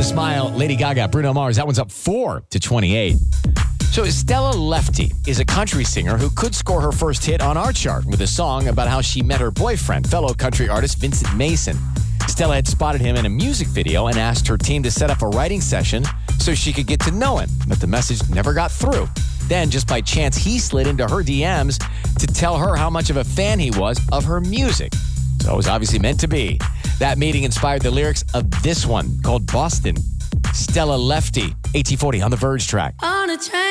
the Smile, Lady Gaga, Bruno Mars. That one's up 4 to 28. So Stella Lefty is a country singer who could score her first hit on our chart with a song about how she met her boyfriend, fellow country artist Vincent Mason. Stella had spotted him in a music video and asked her team to set up a writing session so she could get to know him, but the message never got through. Then, just by chance, he slid into her DMs to tell her how much of a fan he was of her music. So it was obviously meant to be. That meeting inspired the lyrics of this one called Boston. Stella Lefty, 1840 on the Verge track. On a train.